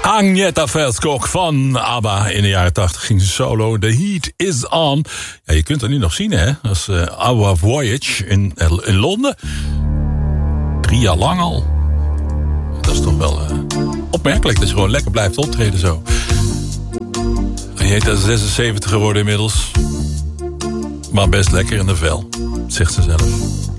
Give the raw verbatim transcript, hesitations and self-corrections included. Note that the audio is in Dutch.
Agneta Verskok van ABBA. In de jaren tachtig ging ze solo. The Heat is on. Ja, je kunt haar nu nog zien, hè? Dat is uh, ABBA Voyage in, in Londen. Drie jaar lang al. Dat is toch wel uh, opmerkelijk dat je gewoon lekker blijft optreden zo. Agneta is zesenzeventig geworden inmiddels. Maar best lekker in de vel, zegt ze zelf.